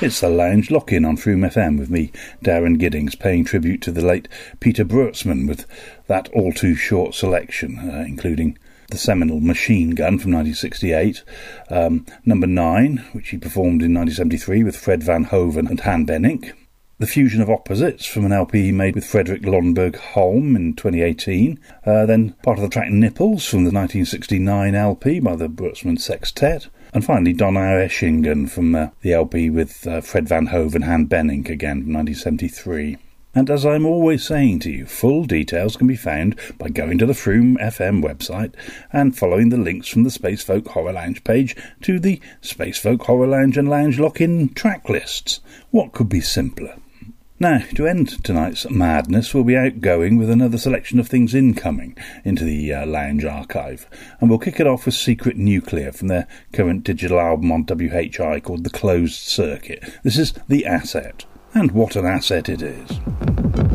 It's the Lounge Lock-In on Froome FM with me, Darren Giddings, paying tribute to the late Peter Brötzmann with that all-too-short selection, including the seminal Machine Gun from 1968, Number 9, which he performed in 1973 with Fred Van Hoven and Han Benink, The Fusion of Opposites from an LP he made with Frederick Lonberg Holm in 2018, then part of the track Nipples from the 1969 LP by the Brötzmann Sextet, and finally Donau Eschingen from the LP with Fred Van Hoven and Han Benink again from 1973. And as I'm always saying to you, full details can be found by going to the Froome FM website and following the links from the Spacefolk Horror Lounge page to the Spacefolk Horror Lounge and Lounge Lock-In track lists. What could be simpler? Now, to end tonight's madness, we'll be outgoing with another selection of things incoming into the Lounge archive. And we'll kick it off with Secret Nuclear from their current digital album on WHI called The Closed Circuit. This is The Asset. And what an asset it is.